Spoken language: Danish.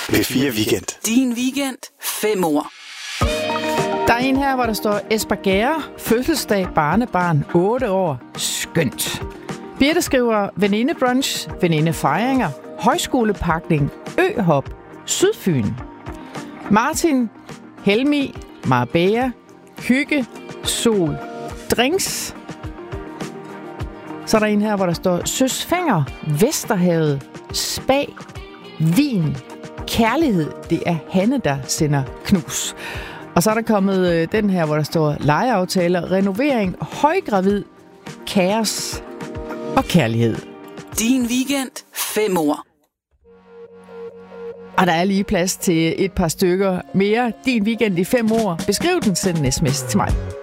P4 Weekend. Din weekend. 5 ord. Der er en her, hvor der står Esbjerg, fødselsdag, barnebarn, 8 år. Skønt. Birte skriver venindebrunch, venindefejringer, højskolepakning, øhop, Sydfyn. Martin, Helmi, Marbella, hygge, sol, drinks. Så er der en her, hvor der står Søsfænger, Vesterhavet, spa, vin, kærlighed. Det er Hanne, der sender knus. Og så er der kommet den her, hvor der står lejeaftaler, renovering, højgravid, kaos og kærlighed. Din weekend. 5 ord. Og der er lige plads til et par stykker mere. Din weekend i 5 ord. Beskriv den, send en sms til mig.